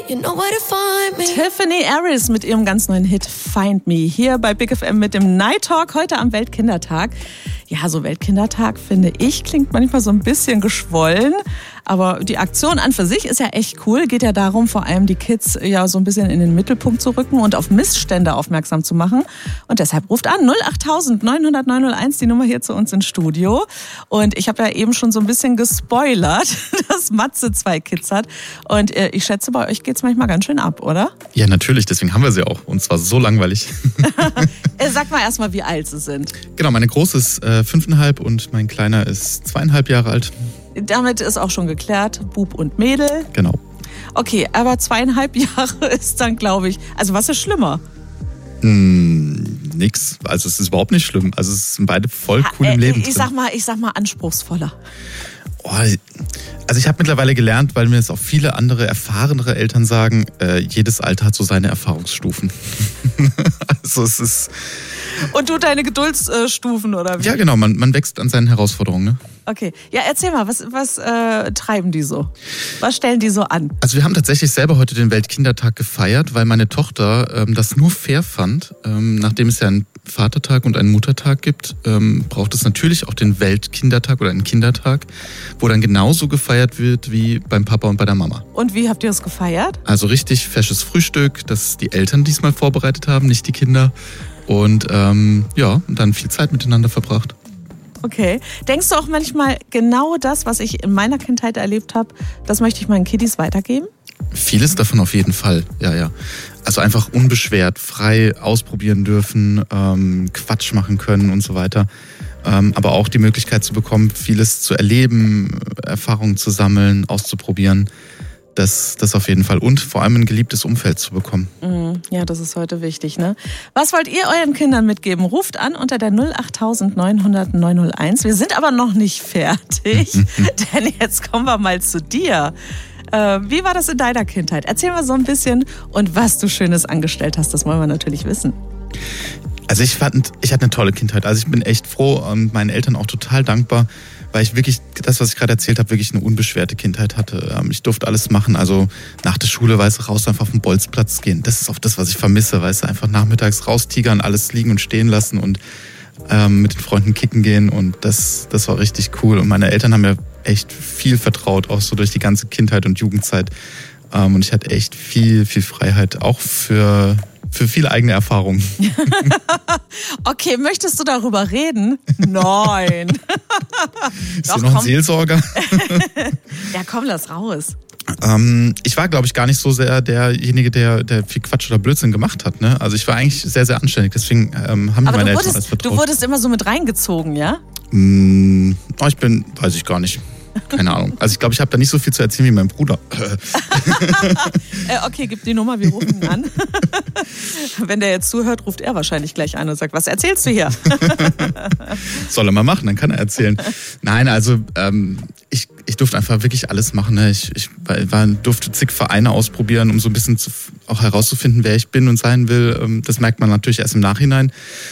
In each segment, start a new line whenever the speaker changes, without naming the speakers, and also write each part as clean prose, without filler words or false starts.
You know where to find me.
Tiffany Harris mit ihrem ganz neuen Hit Find Me. Hier bei Big FM mit dem Night Talk heute am Weltkindertag. Ja, so Weltkindertag, finde ich, klingt manchmal so ein bisschen geschwollen. Aber die Aktion an für sich ist ja echt cool. Geht ja darum, vor allem die Kids ja so ein bisschen in den Mittelpunkt zu rücken und auf Missstände aufmerksam zu machen. Und deshalb ruft an 08000 900 901, die Nummer hier zu uns ins Studio. Und ich habe ja eben schon so ein bisschen gespoilert, dass Matze 2 Kids hat. Und ich schätze, bei euch geht's manchmal ganz schön ab, oder?
Ja, natürlich. Deswegen haben wir sie auch. Und zwar so langweilig.
Sag mal erstmal, wie alt sie sind.
Genau, meine Große ist 5,5 und mein Kleiner ist 2,5 Jahre alt.
Damit ist auch schon geklärt, Bub und Mädel.
Genau.
Okay, aber 2,5 Jahre ist dann, glaube ich, also was ist schlimmer?
Nix. Also es ist überhaupt nicht schlimm. Also es sind beide voll cool im Leben
ich sag mal anspruchsvoller.
Also ich habe mittlerweile gelernt, weil mir es auch viele andere, erfahrenere Eltern sagen, jedes Alter hat so seine Erfahrungsstufen. Also es ist...
Und du deine Geduldsstufen, oder wie?
Ja, genau, man wächst an seinen Herausforderungen, ne?
Okay, ja, erzähl mal, was treiben die so? Was stellen die so an?
Also wir haben tatsächlich selber heute den Weltkindertag gefeiert, weil meine Tochter das nur fair fand. Nachdem es ja einen Vatertag und einen Muttertag gibt, braucht es natürlich auch den Weltkindertag oder einen Kindertag, wo dann genauso gefeiert wird wie beim Papa und bei der Mama.
Und wie habt ihr es gefeiert?
Also richtig fesches Frühstück, das die Eltern diesmal vorbereitet haben, nicht die Kinder. Und und dann viel Zeit miteinander verbracht.
Okay. Denkst du auch manchmal, genau das, was ich in meiner Kindheit erlebt habe, das möchte ich meinen Kiddies weitergeben?
Vieles davon auf jeden Fall, ja. Also einfach unbeschwert, frei ausprobieren dürfen, Quatsch machen können und so weiter. Aber auch die Möglichkeit zu bekommen, vieles zu erleben, Erfahrungen zu sammeln, auszuprobieren. Das auf jeden Fall. Und vor allem ein geliebtes Umfeld zu bekommen.
Ja, das ist heute wichtig, ne? Was wollt ihr euren Kindern mitgeben? Ruft an unter der 08000 900 901. Wir sind aber noch nicht fertig, denn jetzt kommen wir mal zu dir. Wie war das in deiner Kindheit? Erzähl mal so ein bisschen und was du Schönes angestellt hast, das wollen wir natürlich wissen.
Also ich hatte eine tolle Kindheit. Also ich bin echt froh und meinen Eltern auch total dankbar, weil ich wirklich, das, was ich gerade erzählt habe, wirklich eine unbeschwerte Kindheit hatte. Ich durfte alles machen. Also nach der Schule, raus einfach auf den Bolzplatz gehen. Das ist auch das, was ich vermisse, einfach nachmittags raustigern, alles liegen und stehen lassen und mit den Freunden kicken gehen. Und das war richtig cool. Und meine Eltern haben mir echt viel vertraut, auch so durch die ganze Kindheit und Jugendzeit. Und ich hatte echt viel, viel Freiheit, auch für viele eigene Erfahrungen.
Okay, möchtest du darüber reden? Nein.
Ist hier noch ein Seelsorger?
Ja, komm, lass raus.
Ich war, glaube ich, gar nicht so sehr derjenige, der viel Quatsch oder Blödsinn gemacht hat. Ne? Also ich war eigentlich sehr, sehr anständig. Deswegen haben mir meine Eltern alles vertraut.
Du wurdest immer so mit reingezogen, ja?
Weiß ich gar nicht. Keine Ahnung. Also ich glaube, ich habe da nicht so viel zu erzählen wie mein Bruder.
Okay, gib die Nummer, wir rufen ihn an. Wenn der jetzt zuhört, ruft er wahrscheinlich gleich an und sagt, was erzählst du hier?
Soll er mal machen, dann kann er erzählen. Nein, also ich durfte einfach wirklich alles machen. Ne? Ich durfte zig Vereine ausprobieren, um so ein bisschen auch herauszufinden, wer ich bin und sein will. Das merkt man natürlich erst im Nachhinein.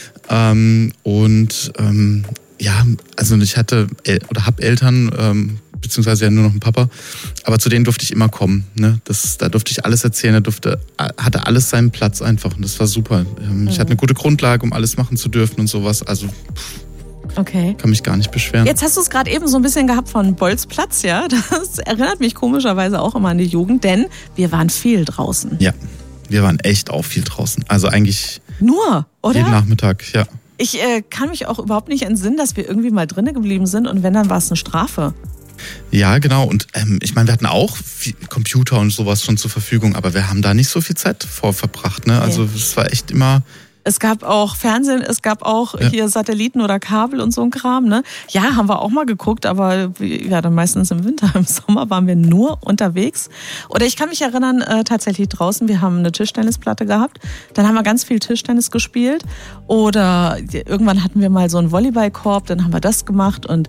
Also ich hatte oder habe Eltern, beziehungsweise ja nur noch einen Papa, aber zu denen durfte ich immer kommen. Ne? Da durfte ich alles erzählen, hatte alles seinen Platz einfach und das war super. Ich hatte eine gute Grundlage, um alles machen zu dürfen und sowas. Also
okay.
Kann mich gar nicht beschweren.
Jetzt hast du es gerade eben so ein bisschen gehabt von Bolzplatz, ja? Das erinnert mich komischerweise auch immer an die Jugend, denn wir waren viel draußen.
Ja, wir waren echt auch viel draußen. Also eigentlich
nur, oder?
Jeden Nachmittag, ja.
Ich kann mich auch überhaupt nicht entsinnen, dass wir irgendwie mal drinnen geblieben sind und wenn, dann war es eine Strafe.
Ja, genau. Und ich meine, wir hatten auch Computer und sowas schon zur Verfügung, aber wir haben da nicht so viel Zeit verbracht. Ne? Also es war echt immer...
Es gab auch Fernsehen, es gab auch hier Satelliten oder Kabel und so ein Kram. Ne? Ja, haben wir auch mal geguckt, aber ja, dann meistens im Winter. Im Sommer waren wir nur unterwegs. Oder ich kann mich erinnern, tatsächlich draußen, wir haben eine Tischtennisplatte gehabt. Dann haben wir ganz viel Tischtennis gespielt. Oder irgendwann hatten wir mal so einen Volleyballkorb, dann haben wir das gemacht. Und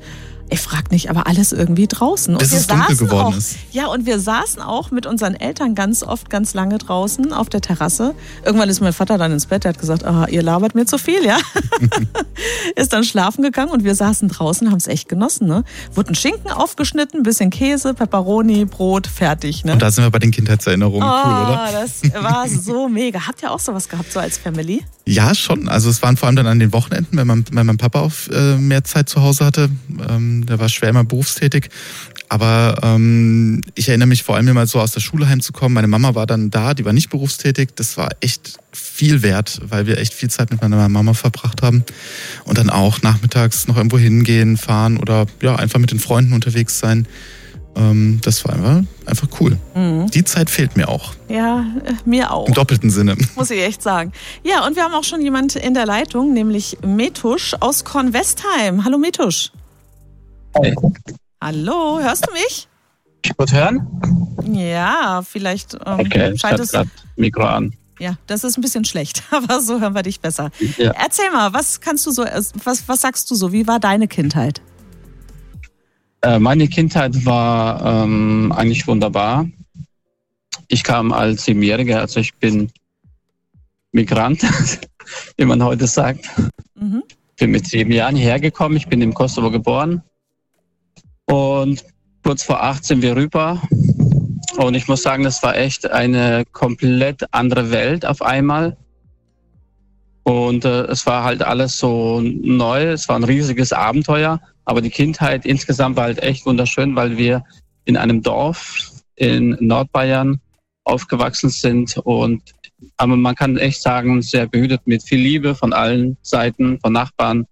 Ich frag nicht, aber alles irgendwie draußen.
Bis es dunkel geworden ist.
Ja, und wir saßen auch mit unseren Eltern ganz oft ganz lange draußen auf der Terrasse. Irgendwann ist mein Vater dann ins Bett, der hat gesagt, ihr labert mir zu viel, ja. Ist dann schlafen gegangen und wir saßen draußen, haben es echt genossen, ne? Wurden Schinken aufgeschnitten, bisschen Käse, Pepperoni, Brot, fertig, ne?
Und da sind wir bei den Kindheitserinnerungen. Cool, oder?
Das war so mega. Habt ihr auch sowas gehabt, so als Family?
Ja, schon. Also es waren vor allem dann an den Wochenenden, wenn mein Papa auf mehr Zeit zu Hause hatte. Der war schwer immer berufstätig. Aber ich erinnere mich vor allem immer so aus der Schule heimzukommen. Meine Mama war dann da, die war nicht berufstätig. Das war echt viel wert, weil wir echt viel Zeit mit meiner Mama verbracht haben. Und dann auch nachmittags noch irgendwo hingehen, fahren oder ja einfach mit den Freunden unterwegs sein. Das war einfach cool. Mhm. Die Zeit fehlt mir auch.
Ja, mir auch.
Im doppelten Sinne.
Muss ich echt sagen. Ja, und wir haben auch schon jemand in der Leitung, nämlich Metusch aus Kornwestheim. Hallo Metusch.
Hi.
Hallo, hörst du mich?
Ich gut hören?
Ja, vielleicht
okay, ich habe gerade Mikro an.
Ja, das ist ein bisschen schlecht, aber so hören wir dich besser.
Ja.
Erzähl mal, was sagst du so? Wie war deine Kindheit?
Meine Kindheit war eigentlich wunderbar. Ich kam als 7-Jähriger, also ich bin Migrant, wie man heute sagt. Mhm. Bin mit 7 Jahren hierher gekommen. Ich bin im Kosovo geboren. Und kurz vor 8 sind wir rüber. Und ich muss sagen, das war echt eine komplett andere Welt auf einmal. Und es war halt alles so neu. Es war ein riesiges Abenteuer. Aber die Kindheit insgesamt war halt echt wunderschön, weil wir in einem Dorf in Nordbayern aufgewachsen sind. Aber man kann echt sagen, sehr behütet mit viel Liebe von allen Seiten, von Nachbarn,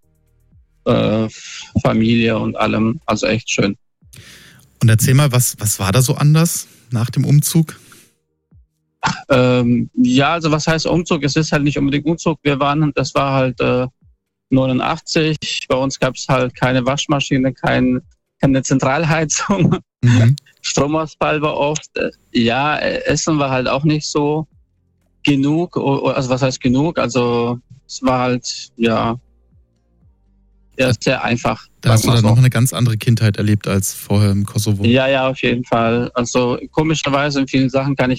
Familie und allem. Also echt schön.
Und erzähl mal, was war da so anders nach dem Umzug?
Ja, also was heißt Umzug? Es ist halt nicht unbedingt Umzug. Das war halt 89. Bei uns gab es halt keine Waschmaschine, keine Zentralheizung. Mhm. Stromausfall war oft. Ja, Essen war halt auch nicht so genug. Also was heißt genug? Also es war halt, ja sehr einfach.
Da hast du dann noch eine ganz andere Kindheit erlebt als vorher im Kosovo.
Ja, auf jeden Fall. Also komischerweise in vielen Sachen können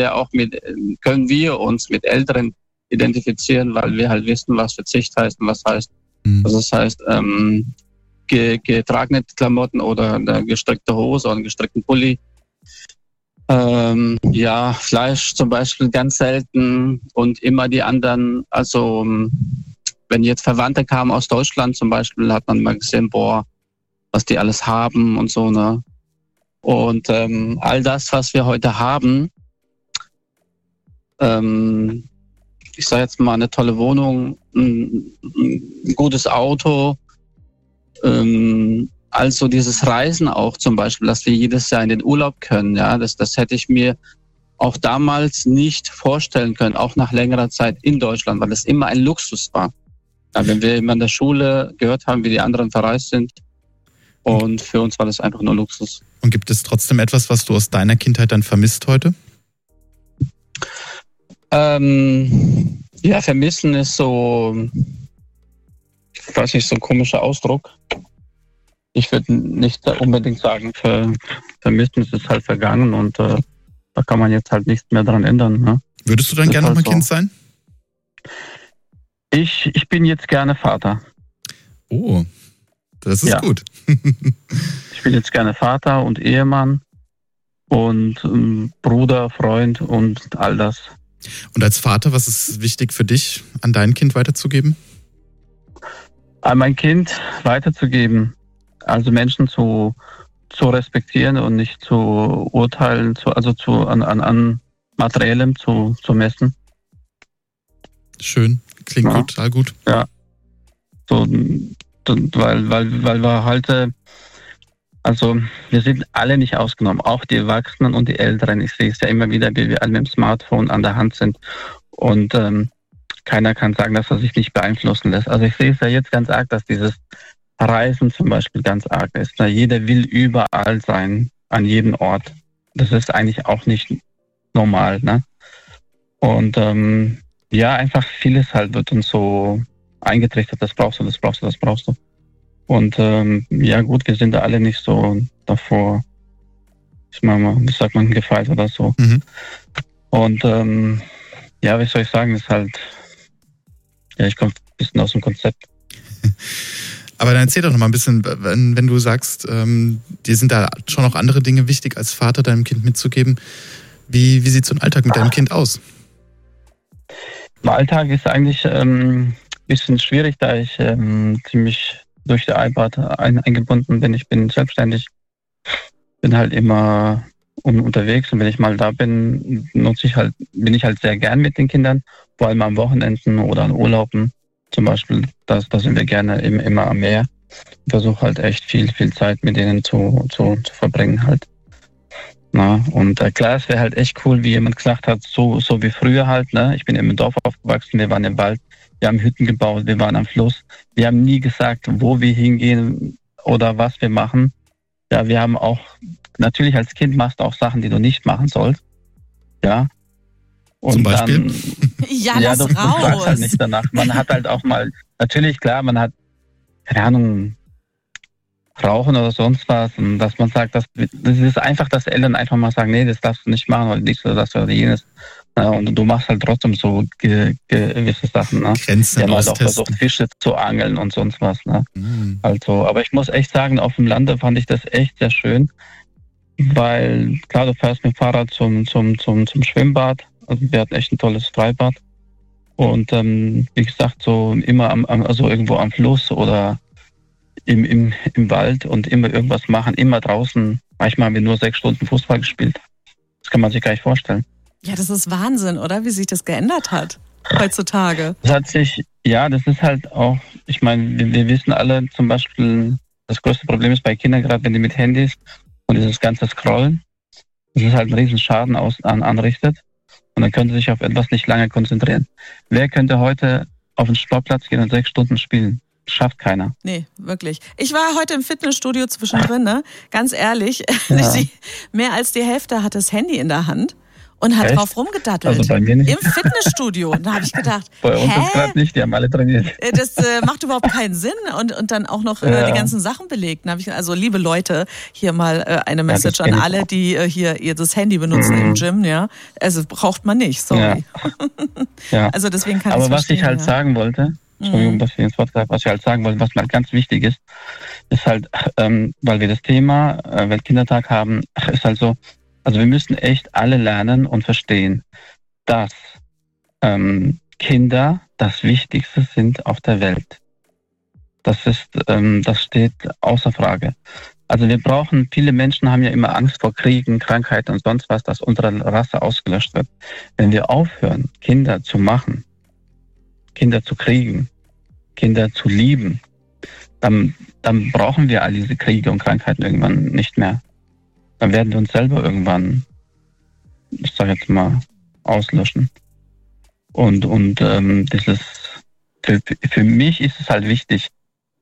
wir uns mit Älteren identifizieren, weil wir halt wissen, was Verzicht heißt und was heißt. Mhm. Also das heißt, getragene Klamotten oder eine gestrickte Hose oder einen gestrickten Pulli. Fleisch zum Beispiel ganz selten und immer die anderen, also wenn jetzt Verwandte kamen aus Deutschland zum Beispiel, hat man mal gesehen, was die alles haben und so, ne? Und all das, was wir heute haben, ich sage jetzt mal eine tolle Wohnung, ein gutes Auto, also dieses Reisen auch zum Beispiel, dass wir jedes Jahr in den Urlaub können, ja, das hätte ich mir auch damals nicht vorstellen können, auch nach längerer Zeit in Deutschland, weil das immer ein Luxus war. Ja, wenn wir immer in der Schule gehört haben, wie die anderen verreist sind. Und für uns war das einfach nur Luxus.
Und gibt es trotzdem etwas, was du aus deiner Kindheit dann vermisst heute?
Vermissen ist so, ich weiß nicht, so ein komischer Ausdruck. Ich würde nicht unbedingt sagen, vermissen ist halt vergangen und da kann man jetzt halt nichts mehr dran ändern. Ne?
Würdest du dann gerne nochmal Kind sein?
Ich bin jetzt gerne Vater.
Oh, das ist gut.
Ich bin jetzt gerne Vater und Ehemann und Bruder, Freund und all das.
Und als Vater, was ist wichtig für dich, an dein Kind weiterzugeben?
An mein Kind weiterzugeben, also Menschen zu respektieren und nicht zu urteilen, an Materiellem zu messen.
Schön. Klingt gut, total gut.
Ja. So, weil wir heute, also wir sind alle nicht ausgenommen, auch die Erwachsenen und die Älteren. Ich sehe es ja immer wieder, wie wir alle mit dem Smartphone an der Hand sind und keiner kann sagen, dass er sich nicht beeinflussen lässt. Also ich sehe es ja jetzt ganz arg, dass dieses Reisen zum Beispiel ganz arg ist. Jeder will überall sein, an jedem Ort. Das ist eigentlich auch nicht normal, ne? Und einfach vieles halt wird uns so eingetrichtert, das brauchst du. Und ja gut, wir sind da alle nicht so davor, ich meine mal, wie sagt man, gefeit oder so. Mhm. Und ja, wie soll ich sagen, ist halt, ja, ich komme ein bisschen aus dem Konzept.
Aber dann erzähl doch noch mal ein bisschen, wenn du sagst, dir sind da schon noch andere Dinge wichtig, als Vater deinem Kind mitzugeben. Wie sieht so ein Alltag mit deinem Kind aus?
Im Alltag ist eigentlich ein bisschen schwierig, da ich ziemlich durch die iPad eingebunden bin. Ich bin selbstständig, bin halt immer unterwegs und wenn ich mal da bin, bin ich halt sehr gern mit den Kindern, vor allem am Wochenenden oder an Urlauben. Zum Beispiel, da sind wir gerne immer am Meer. Ich versuche halt echt viel Zeit mit denen zu verbringen halt. Na, und klar, es wäre halt echt cool, wie jemand gesagt hat, so wie früher halt. Ne? Ich bin im Dorf aufgewachsen, wir waren im Wald, wir haben Hütten gebaut, wir waren am Fluss. Wir haben nie gesagt, wo wir hingehen oder was wir machen. Ja, wir haben auch, natürlich als Kind machst du auch Sachen, die du nicht machen sollst. Ja. Und
zum Beispiel?
Dann, ja,
du fragst halt nicht danach. Man hat halt auch mal, natürlich klar, man hat, keine Ahnung, Rauchen oder sonst was. Und dass man sagt, das ist einfach, dass Eltern einfach mal sagen, nee, das darfst du nicht machen oder dies oder das oder jenes. Ja, und du machst halt trotzdem so gewisse Sachen. Ne?
Grenzen
haben halt auch versucht, Fische zu angeln und sonst was. Ne? Mhm. Also, aber ich muss echt sagen, auf dem Lande fand ich das echt sehr schön. Weil, klar, du fährst mit dem Fahrrad zum Schwimmbad. Also wir hatten echt ein tolles Freibad. Und wie gesagt, so immer also irgendwo am Fluss oder im Wald und immer irgendwas machen, immer draußen. Manchmal haben wir nur 6 Stunden Fußball gespielt. Das kann man sich gar nicht vorstellen.
Ja, das ist Wahnsinn, oder? Wie sich das geändert hat heutzutage.
Das hat sich, ja, das ist halt auch, ich meine, wir wissen alle zum Beispiel, das größte Problem ist bei Kindern, gerade wenn die mit Handys und dieses ganze Scrollen, das ist halt einen riesen Schaden anrichtet. Und dann können sie sich auf etwas nicht lange konzentrieren. Wer könnte heute auf den Sportplatz gehen und 6 Stunden spielen? Schafft keiner.
Nee, wirklich. Ich war heute im Fitnessstudio zwischendrin, ne? Ganz ehrlich. Ja. Mehr als die Hälfte hat das Handy in der Hand und hat drauf rumgedattelt.
Also bei mir nicht.
Im Fitnessstudio. Und da habe ich gedacht,
bei uns ist gerade nicht, die haben alle trainiert.
Das macht überhaupt keinen Sinn und dann auch noch die ganzen Sachen belegt. Da habe ich, also liebe Leute, hier mal eine Message an alle, die hier ihr das Handy benutzen im Gym, ja. Also braucht man nicht, sorry.
Ja.
Also deswegen kann ich
Aber was ich halt sagen wollte, Entschuldigung, dass ich ins Wort greife, was ich halt sagen wollte, was mir halt ganz wichtig ist halt, weil wir das Thema Weltkindertag haben, ist halt so, also wir müssen echt alle lernen und verstehen, dass Kinder das Wichtigste sind auf der Welt. Das steht außer Frage. Also viele Menschen haben ja immer Angst vor Kriegen, Krankheiten und sonst was, dass unsere Rasse ausgelöscht wird. Wenn wir aufhören, Kinder zu machen, Kinder zu kriegen, Kinder zu lieben, dann brauchen wir all diese Kriege und Krankheiten irgendwann nicht mehr. Dann werden wir uns selber irgendwann, ich sage jetzt mal, auslöschen. Und dieses, für mich ist es halt wichtig.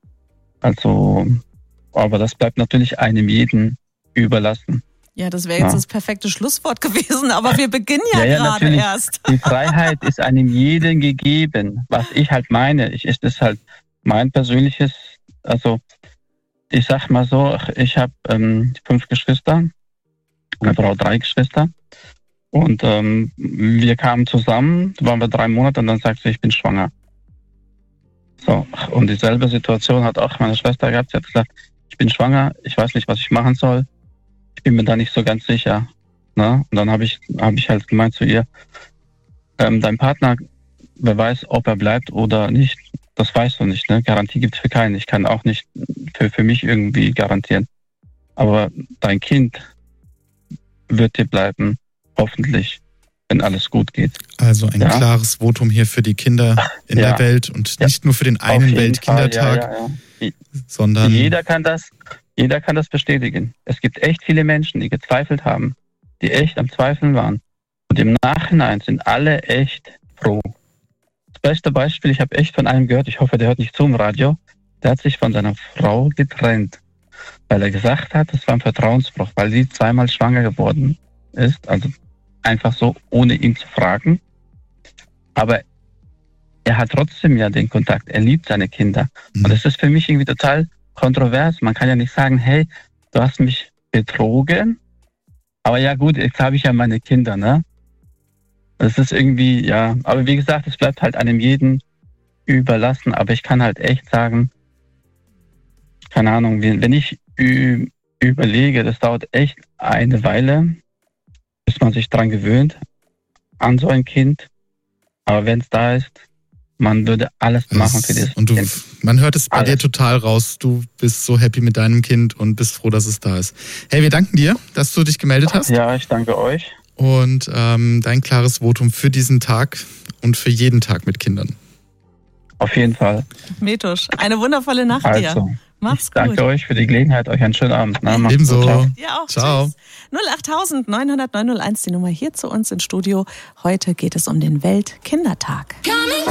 Also, aber das bleibt natürlich einem jeden überlassen.
Ja, das wäre jetzt das perfekte Schlusswort gewesen, aber wir beginnen ja gerade erst.
Die Freiheit ist einem jeden gegeben. Was ich halt meine, ist das halt mein persönliches, also ich sag mal so, ich habe 5 Geschwister, meine Frau 3 Geschwister und wir kamen zusammen, waren wir 3 Monate und dann sagte sie, ich bin schwanger. So, und dieselbe Situation hat auch meine Schwester gehabt, sie hat gesagt, ich bin schwanger, ich weiß nicht, was ich machen soll. Ich bin mir da nicht so ganz sicher. Ne? Und dann hab ich halt gemeint zu ihr, dein Partner, wer weiß, ob er bleibt oder nicht, das weißt du nicht. Ne? Garantie gibt es für keinen. Ich kann auch nicht für mich irgendwie garantieren. Aber dein Kind wird dir bleiben, hoffentlich, wenn alles gut geht.
Also ein klares Votum hier für die Kinder in der Welt und nicht nur für den einen Weltkindertag, sondern...
Jeder kann das bestätigen. Es gibt echt viele Menschen, die gezweifelt haben, die echt am Zweifeln waren. Und im Nachhinein sind alle echt froh. Das beste Beispiel, ich habe echt von einem gehört, ich hoffe, der hört nicht zu im Radio, der hat sich von seiner Frau getrennt, weil er gesagt hat, das war ein Vertrauensbruch, weil sie 2-mal schwanger geworden ist, also einfach so, ohne ihn zu fragen. Aber er hat trotzdem ja den Kontakt, er liebt seine Kinder. Und das ist für mich irgendwie total kontrovers. Man kann ja nicht sagen, hey, du hast mich betrogen. Aber ja gut, jetzt habe ich ja meine Kinder, ne? Das ist irgendwie, ja. Aber wie gesagt, es bleibt halt einem jeden überlassen. Aber ich kann halt echt sagen, keine Ahnung, wenn ich überlege, das dauert echt eine Weile, bis man sich dran gewöhnt, an so ein Kind. Aber wenn es da ist, man würde alles machen für dieses
Kind. Und man hört es bei dir
alles.
Total raus. Du bist so happy mit deinem Kind und bist froh, dass es da ist. Hey, wir danken dir, dass du dich gemeldet hast.
Ja, ich danke euch.
Und dein klares Votum für diesen Tag und für jeden Tag mit Kindern.
Auf jeden Fall.
Metusch, eine wundervolle Nacht dir. Mach's gut.
Danke euch für die Gelegenheit. Euch einen schönen Abend. Ne?
Ebenso.
Ja, auch.
Ciao.
08000 900 901, die Nummer hier zu uns ins Studio. Heute geht es um den Weltkindertag.